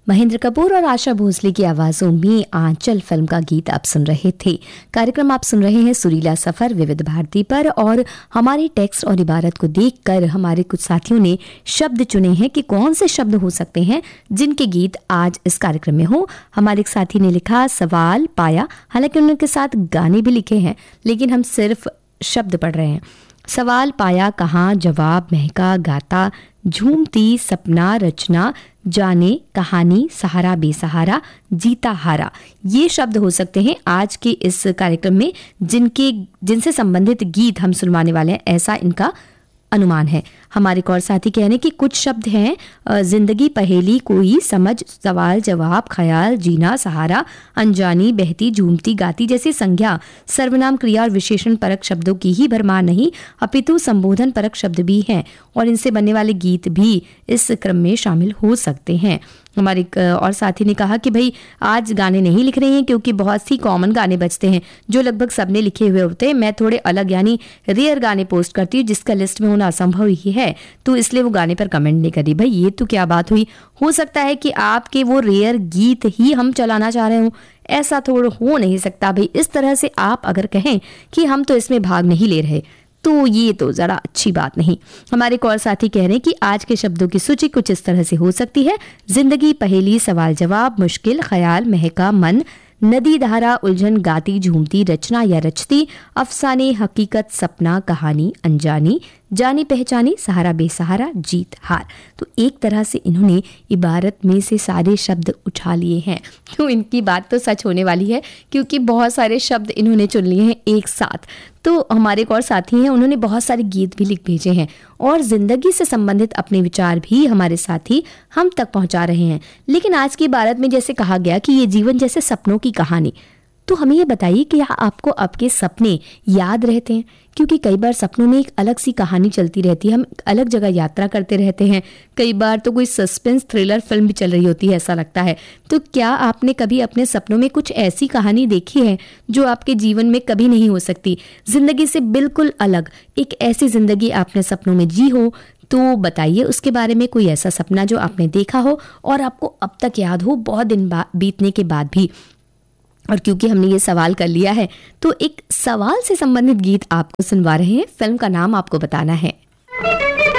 महेंद्र कपूर और आशा भोसले की आवाजों में आंचल फिल्म का गीत आप सुन रहे थे। कार्यक्रम आप सुन रहे हैं सुरीला सफर विविध भारती पर, और हमारे टेक्स्ट और इबारत को देखकर हमारे कुछ साथियों ने शब्द चुने हैं कि कौन से शब्द हो सकते हैं जिनके गीत आज इस कार्यक्रम में हो। हमारे एक साथी ने लिखा सवाल पाया, हालांकि उनके साथ गाने भी लिखे हैं लेकिन हम सिर्फ शब्द पढ़ रहे हैं। सवाल पाया कहाँ, जवाब महका, गाता, झूमती, सपना, रचना, जाने, कहानी, सहारा बेसहारा, जीता हारा, ये शब्द हो सकते हैं आज के इस कार्यक्रम में जिनसे संबंधित गीत हम सुनवाने वाले हैं, ऐसा इनका अनुमान है। हमारे एक और साथी कह रहे हैं कि कुछ शब्द हैं जिंदगी, पहेली, कोई, समझ, सवाल, जवाब, ख्याल, जीना, सहारा, अनजानी, बहती, झूमती, गाती जैसी संज्ञा, सर्वनाम, क्रिया और विशेषण परक शब्दों की ही भरमार नहीं अपितु संबोधन परक शब्द भी हैं और इनसे बनने वाले गीत भी इस क्रम में शामिल हो सकते हैं। हमारे एक और साथी ने कहा कि भाई आज गाने नहीं लिख रहे हैं क्योंकि बहुत सी कॉमन गाने बजते हैं जो लगभग सबने लिखे हुए होते हैं। मैं थोड़े अलग यानी रेयर गाने पोस्ट करती हूँ जिसका लिस्ट में होना असंभव ही है, तो इसलिए वो गाने पर कमेंट नहीं करी। भाई ये तो क्या बात हुई, हो सकता है कि आपके वो रेयर गीत ही हम चलाना चाह रहे हो, ऐसा थोड़ा हो नहीं सकता। भाई इस तरह से आप अगर कहें कि हम तो इसमें भाग नहीं ले रहे तो ये तो जरा अच्छी बात नहीं। हमारे एक और साथी कह रहे हैं कि आज के शब्दों की सूची कुछ इस तरह से हो सकती है: जिंदगी, पहेली, सवाल जवाब, मुश्किल, ख्याल, महका, मन, नदी, धारा, उलझन, गाती, झूमती, रचना या रचती, अफसाने, हकीकत, सपना, कहानी, अनजानी, जानी पहचानी, सहारा बेसहारा, जीत हार। तो एक तरह से इन्होंने इबारत में से सारे शब्द उठा लिए हैं। क्यों, इनकी बात तो सच होने वाली है क्योंकि बहुत सारे शब्द इन्होंने चुन लिए हैं एक साथ। तो हमारे एक और साथी हैं, उन्होंने बहुत सारे गीत भी लिख भेजे हैं और जिंदगी से संबंधित अपने विचार भी हमारे साथी हम तक पहुंचा रहे हैं। लेकिन आज की इबारत में जैसे कहा गया कि ये जीवन जैसे सपनों की कहानी, तो हमें ये बताइए कि आपको आपके सपने याद रहते हैं? क्योंकि कई बार सपनों में एक अलग सी कहानी चलती रहती है, हम अलग जगह यात्रा करते रहते हैं, कई बार तो कोई सस्पेंस थ्रिलर फिल्म भी चल रही होती है, ऐसा लगता है। तो क्या आपने कभी अपने सपनों में कुछ ऐसी कहानी देखी है जो आपके जीवन में कभी नहीं हो सकती, जिंदगी से बिल्कुल अलग एक ऐसी जिंदगी आपने सपनों में जी हो? तो बताइए उसके बारे में, कोई ऐसा सपना जो आपने देखा हो और आपको अब तक याद हो बहुत दिन बीतने के बाद भी। और क्योंकि हमने ये सवाल कर लिया है तो एक सवाल से संबंधित गीत आपको सुनवा रहे हैं। फिल्म का नाम आपको बताना है।